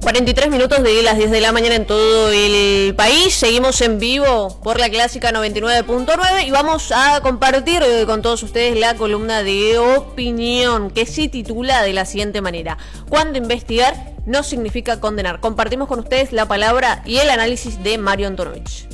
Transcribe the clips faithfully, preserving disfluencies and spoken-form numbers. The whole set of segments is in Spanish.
cuarenta y tres minutos de las diez de la mañana en todo el país. Seguimos en vivo por la Clásica noventa y nueve punto nueve y vamos a compartir con todos ustedes la columna de opinión que se titula de la siguiente manera: cuando investigar no significa condenar. Compartimos con ustedes la palabra y el análisis de Mario Antonovich.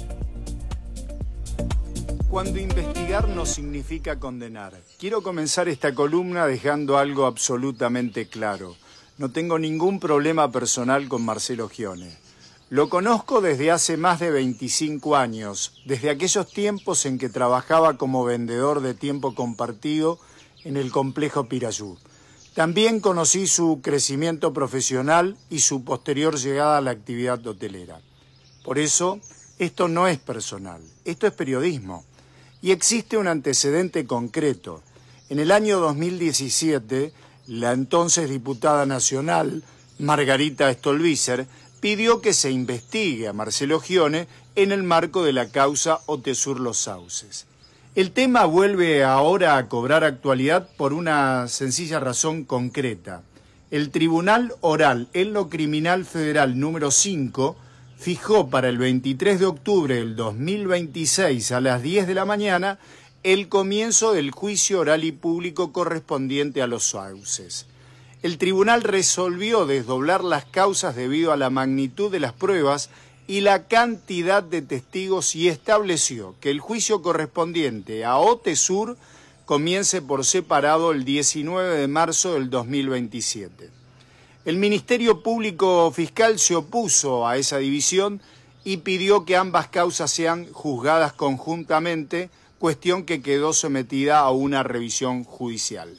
Cuando investigar no significa condenar. Quiero comenzar esta columna dejando algo absolutamente claro. No tengo ningún problema personal con Marcelo Schione. Lo conozco desde hace más de veinticinco años, desde aquellos tiempos en que trabajaba como vendedor de tiempo compartido en el complejo Pirayú. También conocí su crecimiento profesional y su posterior llegada a la actividad hotelera. Por eso, esto no es personal, esto es periodismo. Y existe un antecedente concreto. En el año dos mil diecisiete, la entonces diputada nacional, Margarita Stolbizer, pidió que se investigue a Marcelo Schione en el marco de la causa Otesur Los Sauces. El tema vuelve ahora a cobrar actualidad por una sencilla razón concreta. El Tribunal Oral en lo Criminal Federal número cinco fijó para el veintitrés de octubre del dos mil veintiséis a las diez de la mañana el comienzo del juicio oral y público correspondiente a Los Sauces. El tribunal resolvió desdoblar las causas debido a la magnitud de las pruebas y la cantidad de testigos y estableció que el juicio correspondiente a Otesur comience por separado el diecinueve de marzo del dos mil veintisiete. El Ministerio Público Fiscal se opuso a esa división y pidió que ambas causas sean juzgadas conjuntamente, cuestión que quedó sometida a una revisión judicial.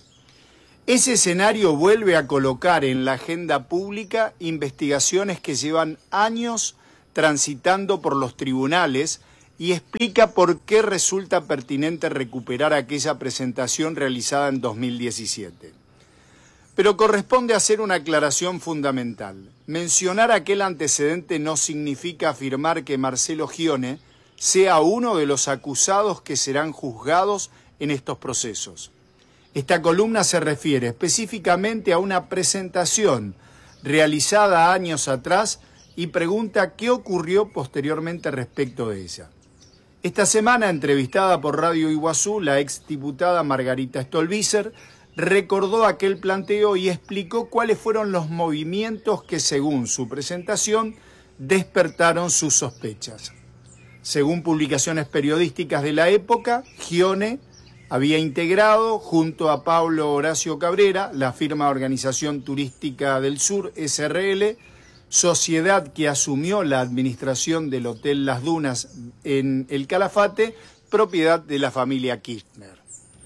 Ese escenario vuelve a colocar en la agenda pública investigaciones que llevan años transitando por los tribunales y explica por qué resulta pertinente recuperar aquella presentación realizada en dos mil diecisiete. Pero corresponde hacer una aclaración fundamental. Mencionar aquel antecedente no significa afirmar que Marcelo Schione sea uno de los acusados que serán juzgados en estos procesos. Esta columna se refiere específicamente a una presentación realizada años atrás y pregunta qué ocurrió posteriormente respecto de ella. Esta semana, entrevistada por Radio Iguazú, la exdiputada Margarita Stolbizer recordó aquel planteo y explicó cuáles fueron los movimientos que, según su presentación, despertaron sus sospechas. Según publicaciones periodísticas de la época, Schione había integrado, junto a Pablo Horacio Cabrera, la firma Organización Turística del Sur, S R L, sociedad que asumió la administración del Hotel Las Dunas en El Calafate, propiedad de la familia Kirchner.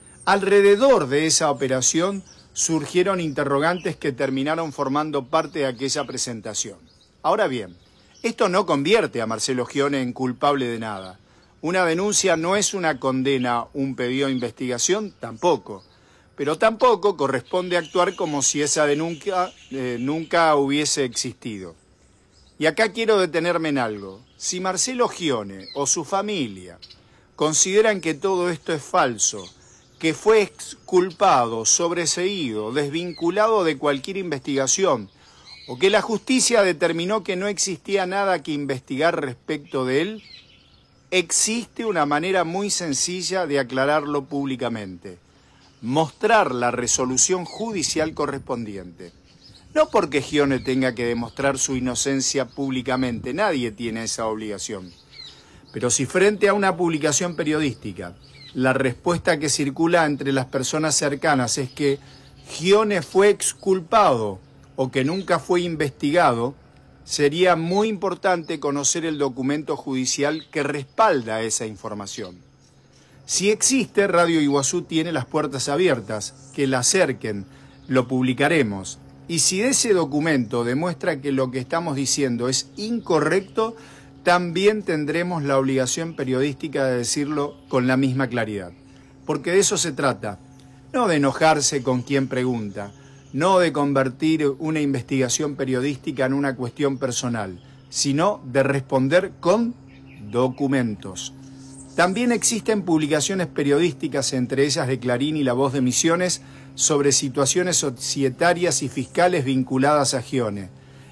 Alrededor de esa operación surgieron interrogantes que terminaron formando parte de aquella presentación. Ahora bien, esto no convierte a Marcelo Schione en culpable de nada. Una denuncia no es una condena, un pedido de investigación tampoco. Pero tampoco corresponde actuar como si esa denuncia eh, nunca hubiese existido. Y acá quiero detenerme en algo. Si Marcelo Schione o su familia consideran que todo esto es falso, que fue exculpado, sobreseído, desvinculado de cualquier investigación, o que la justicia determinó que no existía nada que investigar respecto de él, existe una manera muy sencilla de aclararlo públicamente: mostrar la resolución judicial correspondiente. No porque Schione tenga que demostrar su inocencia públicamente, nadie tiene esa obligación. Pero si frente a una publicación periodística la respuesta que circula entre las personas cercanas es que Schione fue exculpado o que nunca fue investigado, sería muy importante conocer el documento judicial que respalda esa información. Si existe, Radio Iguazú tiene las puertas abiertas, que la acerquen, lo publicaremos. Y si ese documento demuestra que lo que estamos diciendo es incorrecto, también tendremos la obligación periodística de decirlo con la misma claridad. Porque de eso se trata, no de enojarse con quien pregunta, no de convertir una investigación periodística en una cuestión personal, sino de responder con documentos. También existen publicaciones periodísticas, entre ellas de Clarín y La Voz de Misiones, sobre situaciones societarias y fiscales vinculadas a Schione.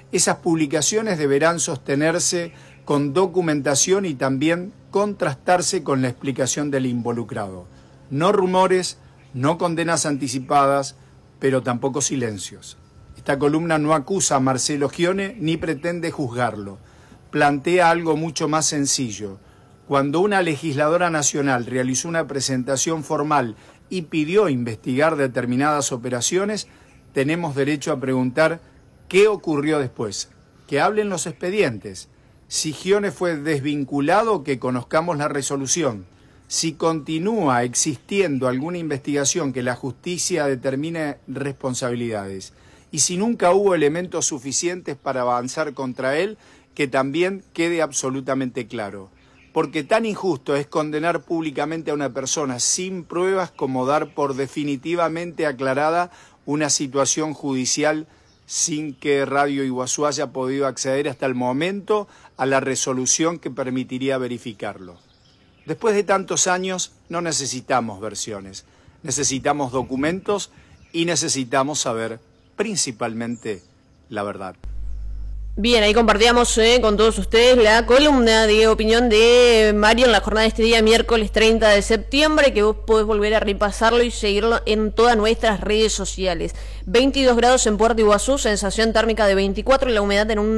Esas publicaciones deberán sostenerse con documentación y también contrastarse con la explicación del involucrado. No rumores, no condenas anticipadas, pero tampoco silencios. Esta columna no acusa a Marcelo Schione ni pretende juzgarlo. Plantea algo mucho más sencillo. Cuando una legisladora nacional realizó una presentación formal y pidió investigar determinadas operaciones, tenemos derecho a preguntar qué ocurrió después. Que hablen los expedientes. Si Schione fue desvinculado, que conozcamos la resolución. Si continúa existiendo alguna investigación, que la justicia determine responsabilidades. Y si nunca hubo elementos suficientes para avanzar contra él, que también quede absolutamente claro. Porque tan injusto es condenar públicamente a una persona sin pruebas como dar por definitivamente aclarada una situación judicial sin que Radio Iguazú haya podido acceder hasta el momento a la resolución que permitiría verificarlo. Después de tantos años no necesitamos versiones, necesitamos documentos y necesitamos saber principalmente la verdad. Bien, ahí compartíamos eh, con todos ustedes la columna de opinión de Mario en la jornada de este día, miércoles treinta de septiembre, que vos podés volver a repasarlo y seguirlo en todas nuestras redes sociales. veintidós grados en Puerto Iguazú, sensación térmica de veinticuatro y la humedad en un